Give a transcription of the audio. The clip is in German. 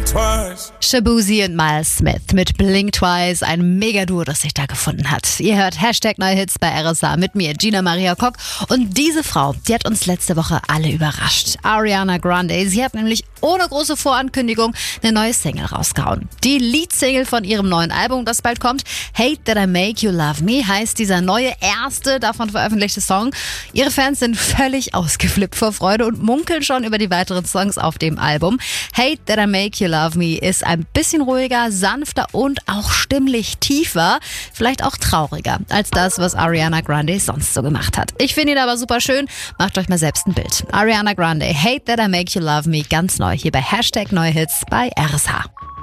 twice. Shaboozey und Miles Smith mit Blink Twice, ein Mega-Duo, das sich da gefunden hat. Ihr hört #Neue-Hits bei RSA mit mir, Gina Maria Kock. Und diese Frau, die hat uns letzte Woche alle überrascht. Ariana Grande, sie hat nämlich ohne große Vorankündigung eine neue Single rausgehauen. Die Leadsingle von ihrem neuen Album, das bald kommt, Hate That I Make You Love Me, heißt dieser neue, erste davon veröffentlichte Song. Ihre Fans sind völlig ausgeflippt vor Freude und munkeln schon über die weiteren Songs auf dem Album. Hate That I Make You Love Me ist ein bisschen ruhiger, sanfter und auch stimmlich tiefer, vielleicht auch trauriger als das, was Ariana Grande sonst so gemacht hat. Ich finde ihn aber super schön. Macht euch mal selbst ein Bild. Ariana Grande, Hate That I Make You Love Me, ganz neu hier bei #Neue-Hits bei RSH.